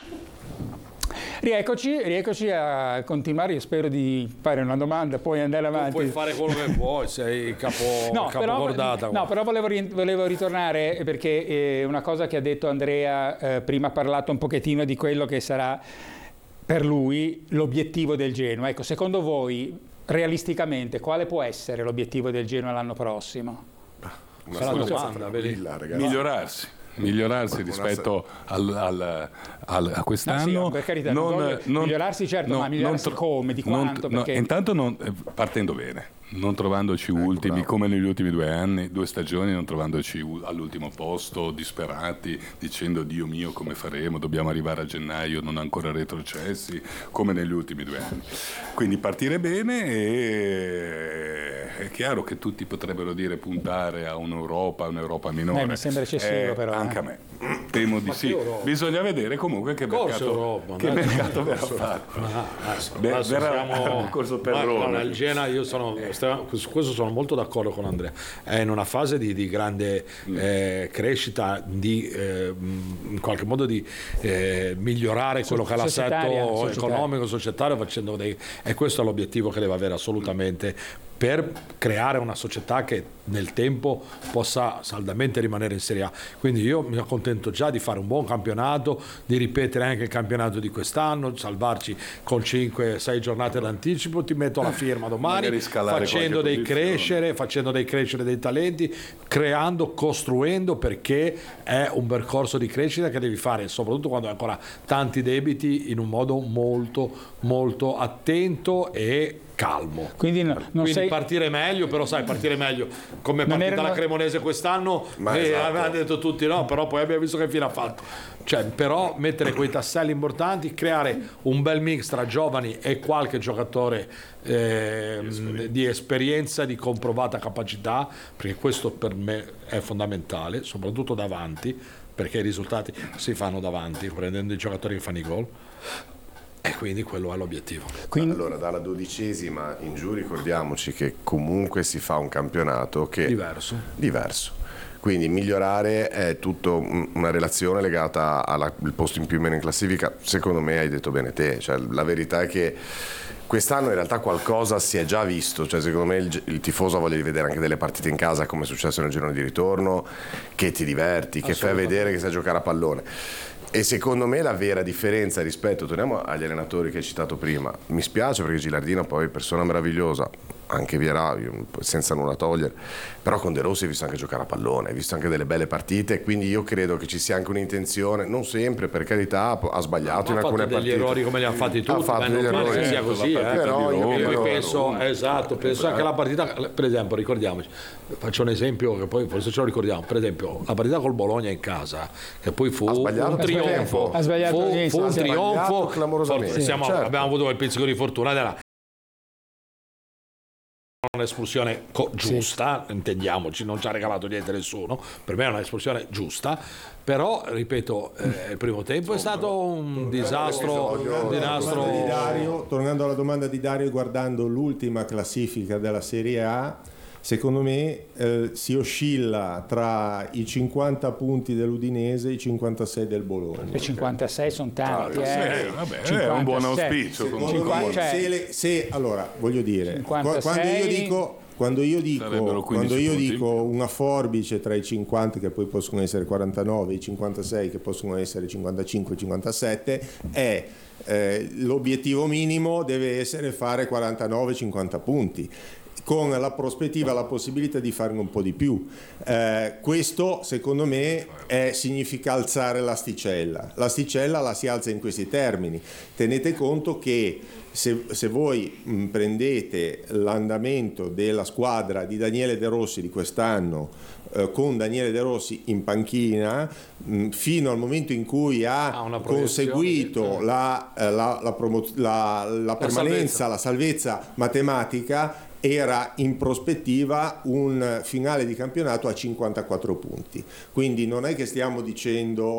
Rieccoci a continuare. Io spero di fare una domanda, poi andare avanti. Puoi fare quello che vuoi, sei capocordata. No, però volevo ritornare, perché una cosa che ha detto Andrea, prima ha parlato un pochettino di quello che sarà per lui l'obiettivo del Genoa. Ecco, secondo voi, realisticamente, quale può essere l'obiettivo del Genoa l'anno prossimo? Una domanda, migliorarsi rispetto a quest'anno. No, sì, per carità, migliorarsi certo, ma migliorarsi come, di quanto? Perché... intanto partendo bene, non trovandoci ultimi, come negli ultimi 2 stagioni, non trovandoci all'ultimo posto, disperati, dicendo Dio mio come faremo, dobbiamo arrivare a gennaio, non ancora retrocessi, come negli ultimi 2 anni. Quindi partire bene, e è chiaro che tutti potrebbero dire puntare a un'Europa minore. Mi sembra eccessivo, però. Anche a me. Temo di sì. Europa. Bisogna vedere comunque che mercato verrà fatto. Siamo un corso per Roma. Il Genoa, su questo sono molto d'accordo con Andrea. È in una fase di grande crescita, in qualche modo di migliorare quello che è l'assetto economico, societario, facendo e questo è l'obiettivo che deve avere assolutamente, per creare una società che nel tempo possa saldamente rimanere in Serie A. Quindi io mi accontento già di fare un buon campionato, di ripetere anche il campionato di quest'anno, salvarci con 5-6 giornate d'anticipo, ti metto la firma domani, facendo dei crescere dei talenti, costruendo, perché è un percorso di crescita che devi fare, soprattutto quando hai ancora tanti debiti, in un modo molto molto attento e calmo. Quindi partire meglio, però sai, come è partita la Cremonese quest'anno, avevano detto tutti no, però poi abbiamo visto che fine ha fatto. Però mettere quei tasselli importanti, creare un bel mix tra giovani e qualche giocatore di esperienza, di comprovata capacità, perché questo per me è fondamentale, soprattutto davanti, perché i risultati si fanno davanti, prendendo i giocatori che fanno i gol. E quindi quello è l'obiettivo. Allora, dalla 12ª in giù ricordiamoci che comunque si fa un campionato che diverso. Quindi migliorare è tutto una relazione legata al posto in più o meno in classifica. Secondo me hai detto bene te, la verità è che quest'anno in realtà qualcosa si è già visto, secondo me il tifoso ha voglia di vedere anche delle partite in casa, come è successo nel girone di ritorno, che ti diverti, che fai vedere che sai giocare a pallone. E secondo me la vera differenza rispetto, torniamo agli allenatori che hai citato prima, mi spiace perché Gilardino poi è persona meravigliosa, anche Vierà, senza nulla togliere, però con De Rossi hai visto anche giocare a pallone, hai visto anche delle belle partite, quindi io credo che ci sia anche un'intenzione, non sempre, per carità, ha sbagliato in alcune partite. Ha fatto degli errori come li ha fatti tutti, non che sia così, però io penso anche alla partita, per esempio, ricordiamoci, faccio un esempio che poi forse ce lo ricordiamo, per esempio la partita col Bologna in casa, che poi fu un trionfo, clamorosamente. Abbiamo avuto quel pizzico di fortuna un'espulsione giusta, intendiamoci, non ci ha regalato niente nessuno, per me è un'espulsione giusta, però ripeto, il primo tempo è stato un disastro. Tornando alla domanda di Dario, guardando l'ultima classifica della Serie A, secondo me si oscilla tra i 50 punti dell'Udinese e i 56 del Bologna. E 56 sono tanti, è un buon auspicio. Allora, voglio dire, 56... quando io dico una forbice tra i 50, che poi possono essere 49, i 56 che possono essere 55, 57, è l'obiettivo minimo deve essere fare 49-50 punti, con la prospettiva, la possibilità di fare un po' di più. Questo secondo me significa alzare l'asticella. L'asticella la si alza in questi termini. Tenete conto che se voi prendete l'andamento della squadra di Daniele De Rossi di quest'anno, con Daniele De Rossi in panchina, fino al momento in cui ha conseguito la permanenza, la salvezza matematica, era in prospettiva un finale di campionato a 54 punti. Quindi non è che stiamo dicendo